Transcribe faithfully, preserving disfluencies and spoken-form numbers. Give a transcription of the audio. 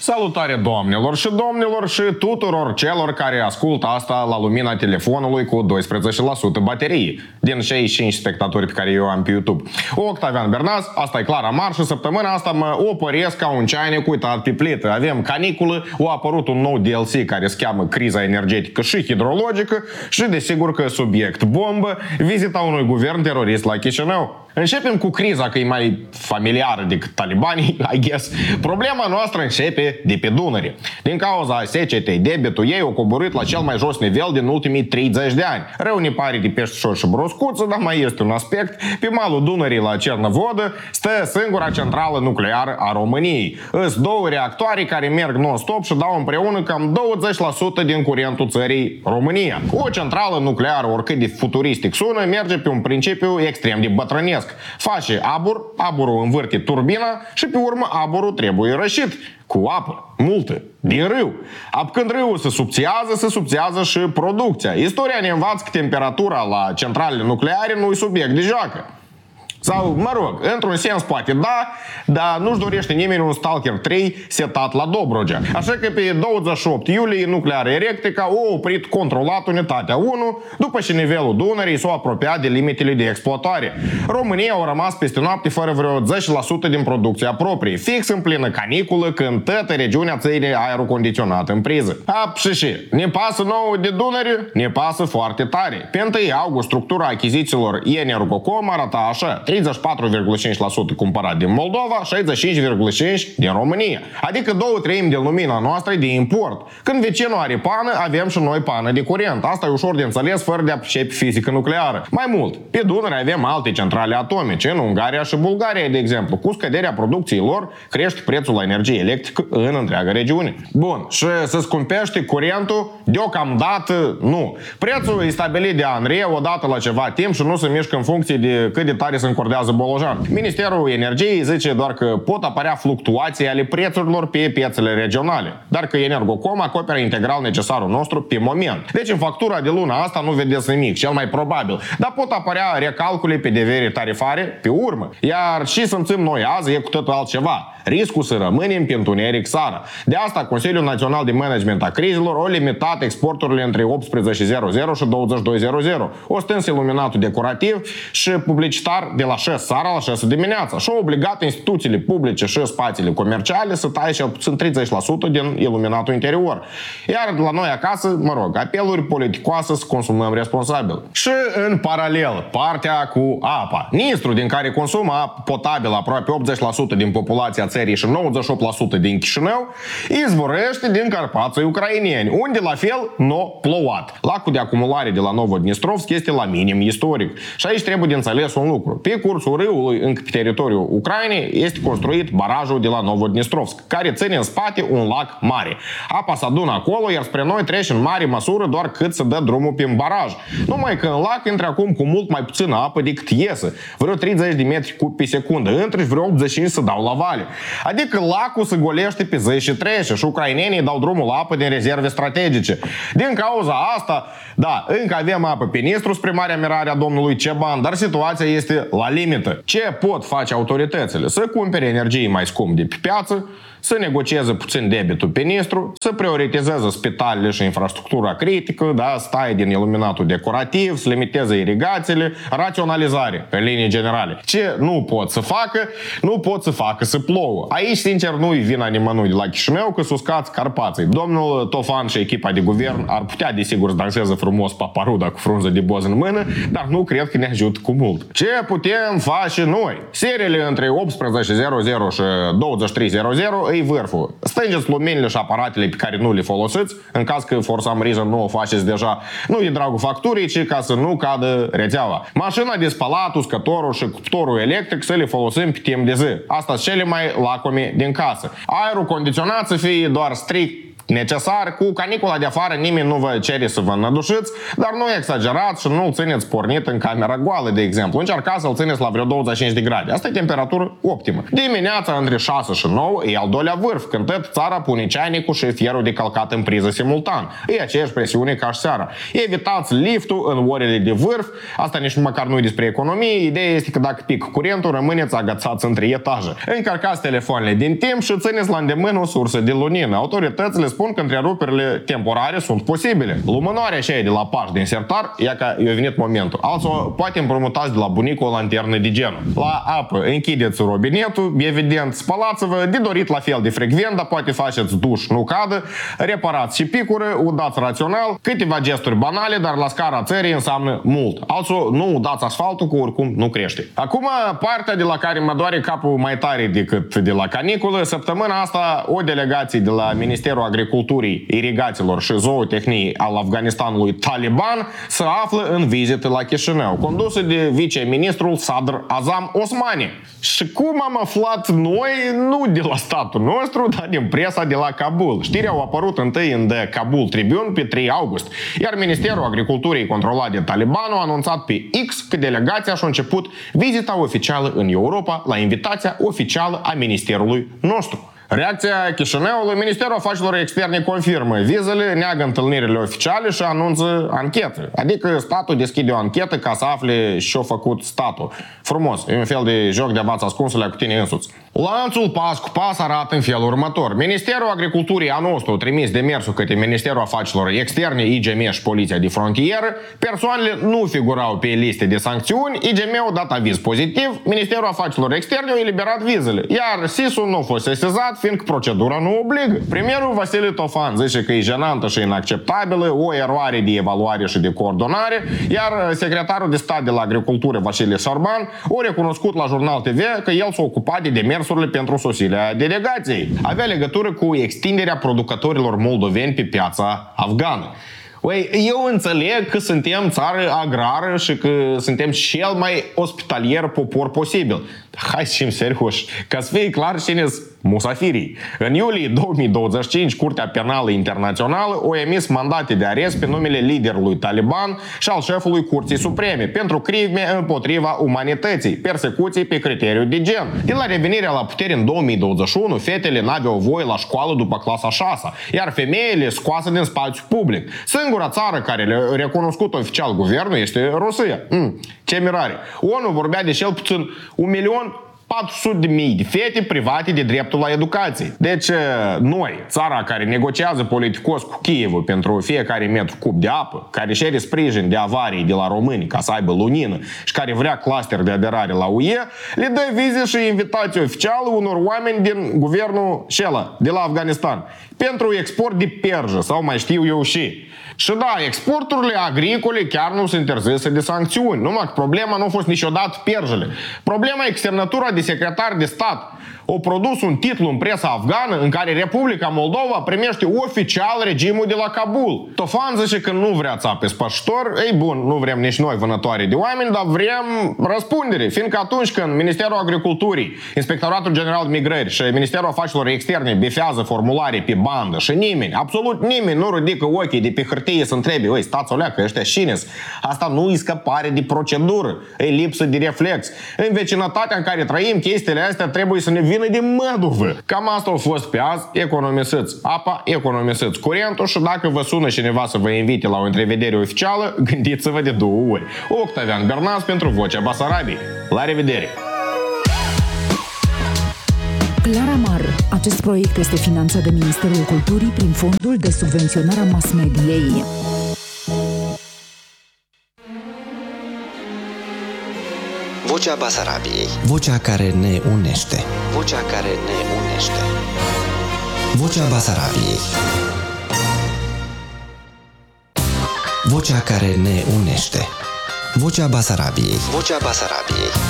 Salutare doamnelor și domnilor și tuturor celor care ascultă asta la lumina telefonului cu doisprezece la sută baterie din cei cinci spectatori pe care eu am pe YouTube. Octavian Bernaz, asta e Clara Mar și săptămâna asta mă opăresc ca un ceanic uitat pe plită. Avem caniculă, a apărut un nou D L C care se cheamă criza energetică și hidrologică și desigur că subiect bombă, vizita unui guvern terorist la Chișinău. Începem cu criza, că e mai familiară decât talibanii, I guess. Problema noastră începe de pe Dunăre. Din cauza secetei, debitul ei a coborât la cel mai jos nivel din ultimii treizeci de ani. Rău ne pare de peștișor și broscuță, dar mai este un aspect. Pe malul Dunării la Cernavodă stă singura centrală nucleară a României. Îs două reactoare care merg non-stop și dau împreună cam douăzeci la sută din curentul țării România. O centrală nucleară, oricât de futuristic sună, merge pe un principiu extrem de bătrânesc. Face abur, aburul învârte turbina și pe urmă aburul trebuie rășit cu apă multă din râu. Apcând râul se subțiază, se subțiază și producția. Istoria ne învață că temperatura la centralele nucleare nu e subiect de joacă. Sau, mă rog, într-un sens poate da, dar nu-și dorește nimeni un Stalker trei setat la Dobrogea. Așa că pe douăzeci și opt iulie Nuclear Electrica a oprit controlat unitatea unu după ce nivelul Dunării s-a apropiat de limitele de exploatare. România a rămas peste noapte fără vreo zece la sută din producția proprie, fix în plină caniculă, când toată regiunea țării aerul condiționat în priză. A, și și, ne pasă nouă de Dunăre? Ne pasă foarte tare. Pe întâi august structura achizițiilor Energocom arăta așa: treizeci și patru virgulă cinci la sută cumpărat din Moldova, șaizeci și cinci virgulă cinci la sută din România. Adică două treimi din lumina noastră e de import. Când vecinul are pană, avem și noi pană de curent. Asta e ușor de înțeles fără de a pricepe fizică nucleară. Mai mult, pe Dunăre avem alte centrale atomice, în Ungaria și Bulgaria, de exemplu. Cu scăderea producției lor, crește prețul la energie electrică în întreaga regiune. Bun, și să scumpește curentul? Deocamdată nu. Prețul e stabilit de ANRE odată la ceva timp și nu se mișcă în funcție de cât de tare se încordează Bolojan. Ministerul Energiei zice doar că pot apărea fluctuații ale prețurilor pe piețele regionale, dar că Energocom acoperă integral necesarul nostru pe moment. Deci în factura de luna asta nu vedeți nimic, cel mai probabil, dar pot apărea recalcule pe deveri tarifare pe urmă. Iar și simțim noi azi e cu totul altceva. Riscul să rămânem pe întuneric seara. De asta Consiliul Național de Management a Crizelor a limitat exporturile între optsprezece zero zero și douăzeci și doi zero zero. O stâns iluminatul decorativ și publicitar de la șase seara la șase dimineața și au obligat instituțiile publice și spațiile comerciale să taie cel puțin treizeci la sută din iluminatul interior. Iar la noi acasă, mă rog, apeluri politicoase să consumăm responsabil. Și în paralel, partea cu apa. Nistru, din care consumă apă potabilă aproape optzeci la sută din populația țării și nouăzeci și opt la sută din Chișinău, izvorăște din Carpații ucraineni, unde la fel n-o plouat. Lacul de acumulare de la Novodnistrovsk este la minim istoric. Și aici trebuie de înțeles un lucru. Pe cursul râului, încă pe teritoriul Ucrainei, este construit barajul de la Novodnistrovsk, care ține în spate un lac mare. Apa se adună acolo, iar spre noi trece în mare măsură doar cât să dă drumul prin baraj. Numai că în lac intră acum cu mult mai puțină apă decât iese. Vreo treizeci de metri cub pe secundă, între vreo optzeci și cinci se dau la vale. Adică lacul se golește pe zi și trece și ucrainenii dau drumul la apă din rezerve strategice. Din cauza asta, da, încă avem apă pe Nistru spre Marea Mirare a domnului Ceban, dar situația este la limită. Ce pot face autoritățile? Să cumpere energie mai scump de pe piață, să negocieze puțin debitul pe Nistru, să prioritizeze spitalele și infrastructura critică, da, stai din iluminatul decorativ, să limiteze irigațiile, raționalizare, în linii generale. Ce nu pot să facă? Nu pot să facă să plouă. Aici, sincer, nu-i vina nimănui de la Chișinău că suscați Carpații. Domnul Tofan și echipa de guvern ar putea, desigur, să danseze frumos paparuda cu frunză de boz în mână, dar nu cred că ne ajută cu mult. Ce putem face noi? Seriile între optsprezece zero zero și douăzeci și trei zero zero e vârful. Stângeți luminile și aparatele pe care nu le folosiți, în caz că for some reason nu o faceți deja, nu e dragul facturii, ci ca să nu cadă rețeaua. Mașina de spălat, uscătorul și cuptorul electric să le folosim pe timp de zi. Asta sunt cele mai lacome din casă. Aerul condiționat să fie doar strict necesar. Cu canicula de afară nimeni nu vă cere să vă înădușiți, dar nu exagerați și nu-l țineți pornit în camera goală, de exemplu. Încercați să-l țineți la vreo douăzeci și cinci de grade. Asta e temperatură optimă. Dimineața între șase și nouă e al doilea vârf, când tot țara pune ceainicul și fierul de călcat în priză simultan. E aceeași presiune ca și seara. Evitați liftul în orele de vârf. Asta nici măcar nu e despre economie. Ideea este că dacă pic curentul, rămâneți agațați între etaje. Încărcați telefoanele din timp și țineți la îndemână o sursă de lumină. Autoritățile spun că întreruperile temporare sunt posibile. Lumânarea aceea de la Paș din sertar, ia că i-a venit momentul. Also, poate împrumutați de la bunicul o lanternă de genul. La apă, închideți robinetul, evident, spălați-vă, de dorit la fel de frecvent, dar poate faceți duș, nu cadă, reparați și picură, udați rațional, câteva gesturi banale, dar la scara țării înseamnă mult. Also, nu udați asfaltul, cu oricum nu crește. Acum, partea de la care mă doare capul mai tare decât de la caniculă, săptămâna asta o delegație de la Ministerul Agriculturii, Irigațiilor și Zootehniei al Afganistanului Taliban se află în vizită la Chișinău, condusă de viceministrul Sadr Azam Osmani. Și cum am aflat noi, nu de la statul nostru, dar din presa de la Kabul. Știrea au apărut întâi în The Kabul Tribune pe trei august, iar Ministerul Agriculturii controlat de Taliban a anunțat pe X că delegația și-a început vizita oficială în Europa la invitația oficială a ministerului nostru. Reacția Chișinăului: Ministerul Afacerilor Externe confirmă vizele, neagă întâlnirile oficiale și anunță anchetă. Adică statul deschide o anchetă ca să afle ce-a făcut statul. Frumos, e un fel de joc de avați ascunsule cu tine însuți. Lanțul pas cu pas arată în felul următor. Ministerul Agriculturii a nostru a trimis demersul către Ministerul Afacerilor Externe, I G M și Poliția de Frontieră. Persoanele nu figurau pe liste de sancțiuni, I G M a dat aviz pozitiv, Ministerul Afacerilor Externe a eliberat vizele, iar S I S-ul nu a fost sesizat, fiindcă procedura nu obligă. Premierul Vasile Tofan zice că e jenantă și inacceptabilă, o eroare de evaluare și de coordonare, iar secretarul de stat de la Agricultură, Vasile Șarban, a recunoscut la Jurnal T V că el s-a ocupat de demersurile pentru sosirea delegației. Avea legătură cu extinderea producătorilor moldoveni pe piața afgană. Ui, eu înțeleg că suntem țară agrară și că suntem cel mai ospitalier popor posibil. Hai să fim serioși, ca să fie clar cine-s musafirii. În iulie două mii douăzeci și cinci, Curtea Penală Internațională a emis mandate de arest pe numele liderului Taliban și al șefului Curții Supreme pentru crime împotriva umanității, persecuții pe criteriu de gen. De la revenirea la putere în două mii douăzeci și unu, fetele n-aveau voie la școală după clasa a șasea, iar femeile scoase din spațiu public. Singura țară care le-a recunoscut oficial guvernul este Rusia. Mm, ce mirare! ONU vorbea de cel puțin un milion patru sute de mii de fete private de dreptul la educație. Deci noi, țara care negociază politicos cu Kievul pentru fiecare metru cub de apă, care cere sprijin de avarii de la români ca să aibă lumină și care vrea cluster de aderare la U E, le dă vize și invitații oficiale unor oameni din guvernul Shela de la Afganistan pentru export de perjă sau mai știu eu și. Și da, exporturile agricole chiar nu sunt interzise de sancțiuni. Numai că problema nu a fost niciodată perjele. Problema e că semnătura de secretar de stat a produs un titlu în presa afgană în care Republica Moldova primește oficial regimul de la Kabul. Tofan zice că nu vrea țape spășitor. Ei bun, nu vrem nici noi vânătoare de oameni, dar vrem răspundere. Fiindcă atunci când Ministerul Agriculturii, Inspectoratul General de Migrări și Ministerul Afacerilor Externe bifează formulare pe bandă și nimeni, absolut nimeni nu ridică ochii de pe hârtie să întrebe: ăi, stați o leacă, ăștia cine-s? Asta nu e scăpare de procedură, e lipsă de reflex. În vecinătatea în care trăim, chestiile astea trebuie să ne vină de măduvă. Cam asta a fost pe azi. Economisiți apa, economisiți curentul și dacă vă sună cineva să vă invite la o întrevedere oficială, gândiți-vă de două ori. Octavian Bernas pentru Vocea Basarabiei. La revedere! Claramar. Acest proiect este finanțat de Ministerul Culturii prin Fondul de Subvenționare a Mass Mediei. Vocea Basarabiei. Vocea care ne unește. Vocea care ne unește. Vocea Basarabiei. Vocea care ne unește. Vocea Basarabiei. Vocea Basarabiei.